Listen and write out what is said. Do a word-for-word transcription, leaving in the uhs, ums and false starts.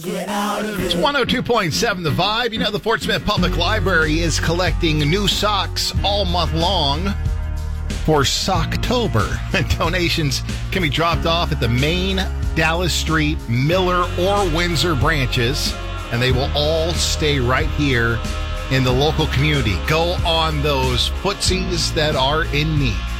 It's one oh two point seven The Vibe. You know, the Fort Smith Public Library is collecting new socks all month long for Socktober. Donations can be dropped off at the Main, Dallas Street, Miller, or Windsor branches, and they will all stay right here in the local community. Go on those footsies that are in need.